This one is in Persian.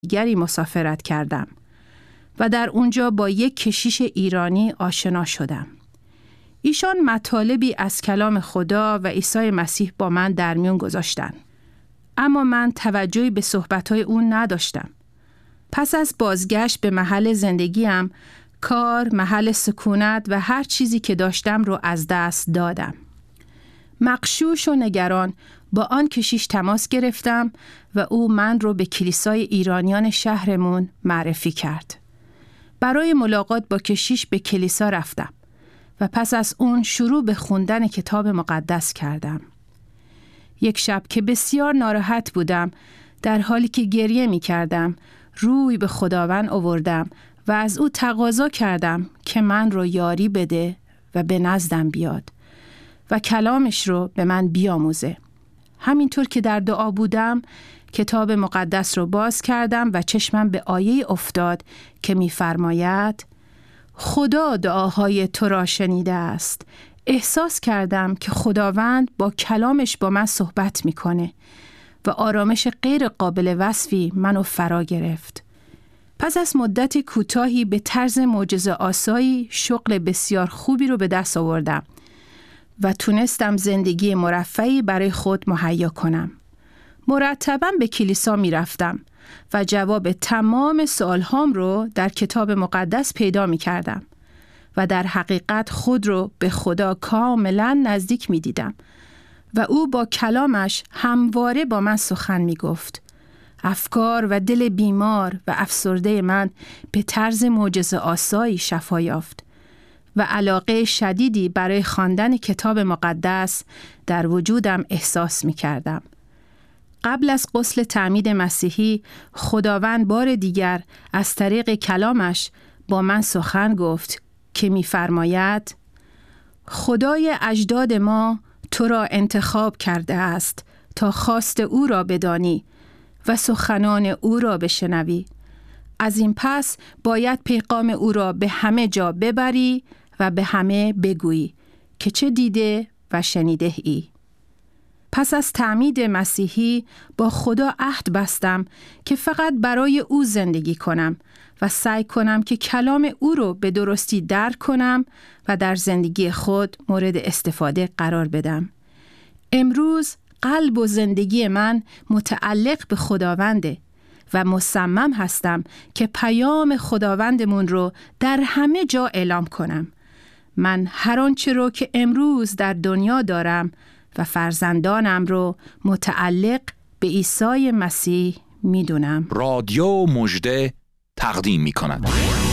دیگری مسافرت کردم و در اونجا با یک کشیش ایرانی آشنا شدم. ایشان مطالبی از کلام خدا و عیسی مسیح با من در میون گذاشتند. اما من توجهی به صحبت‌های اون نداشتم. پس از بازگشت به محل زندگیم، کار، محل سکونت و هر چیزی که داشتم رو از دست دادم. مغشوش و نگران با آن کشیش تماس گرفتم و او من رو به کلیسای ایرانیان شهرمون معرفی کرد. برای ملاقات با کشیش به کلیسا رفتم و پس از اون شروع به خوندن کتاب مقدس کردم. یک شب که بسیار ناراحت بودم، در حالی که گریه می کردم، روی به خداوند آوردم و از او تقاضا کردم که من رو یاری بده و به نزدم بیاد و کلامش رو به من بیاموزه. همینطور که در دعا بودم، کتاب مقدس رو باز کردم و چشمم به آیه افتاد که می‌فرماید: خدا دعاهای تو را شنیده است. احساس کردم که خداوند با کلامش با من صحبت میکنه و آرامش غیر قابل وصفی منو فرا گرفت. پس از مدت کوتاهی به طرز معجزه‌آسایی شغل بسیار خوبی رو به دست آوردم و تونستم زندگی مرفهی برای خود مهیا کنم. مرتباً به کلیسا می رفتم و جواب تمام سوالهام رو در کتاب مقدس پیدا می کردم و در حقیقت خود رو به خدا کاملاً نزدیک می دیدم و او با کلامش همواره با من سخن می گفت. افکار و دل بیمار و افسرده من به طرز معجزه‌آسایی شفا یافت و علاقه شدیدی برای خواندن کتاب مقدس در وجودم احساس می کردم. قبل از غسل تعمید مسیحی، خداوند بار دیگر از طریق کلامش با من سخن گفت که می‌فرماید: خدای اجداد ما تو را انتخاب کرده است تا خواست او را بدانی و سخنان او را بشنوی. از این پس باید پیغام او را به همه جا ببری و به همه بگویی که چه دیده و شنیده ای. پس از تعمید مسیحی با خدا عهد بستم که فقط برای او زندگی کنم و سعی کنم که کلام او رو به درستی درک کنم و در زندگی خود مورد استفاده قرار بدم. امروز قلب و زندگی من متعلق به خداونده و مصمم هستم که پیام خداوندمون رو در همه جا اعلام کنم. من هر آنچه رو که امروز در دنیا دارم و فرزندانم رو متعلق به عیسی مسیح میدونم. رادیو مژده تقدیم می‌کند.